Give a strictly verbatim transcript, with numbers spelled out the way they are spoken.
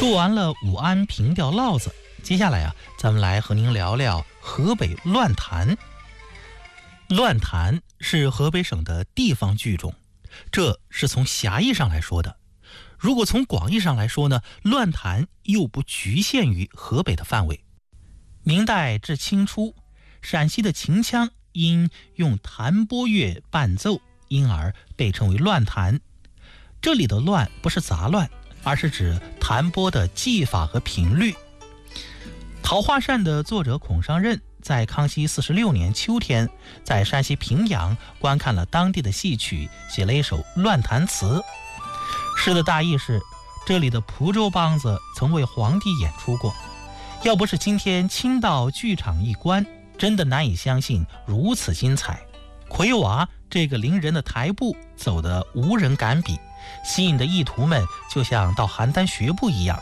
说完了武安平调烙子，接下来啊，咱们来和您聊聊河北乱弹。乱弹是河北省的地方剧种，这是从狭义上来说的。如果从广义上来说呢，乱弹又不局限于河北的范围。明代至清初，陕西的秦腔因用弹拨乐伴奏，因而被称为乱弹。这里的乱不是杂乱，而是指弹拨的技法和频率。桃花扇的作者孔尚任在康熙四十六年秋天，在山西平阳观看了当地的戏曲，写了一首乱弹词。诗的大意是，这里的蒲州梆子曾为皇帝演出过，要不是今天亲到剧场一观，真的难以相信如此精彩。魁娃这个伶人的台步走得无人敢比，吸引的艺徒们就像到邯郸学步一样，